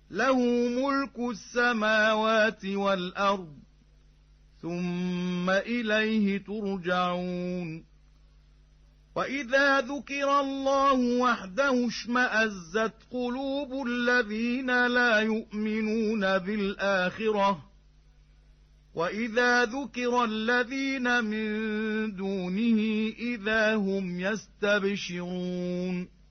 له ملك السماوات والأرض ثم إليه ترجعون وإذا ذكر الله وحده اشمأزت قلوب الذين لا يؤمنون بالآخرة وإذا ذكر الذين من دونه إذا هم يستبشرون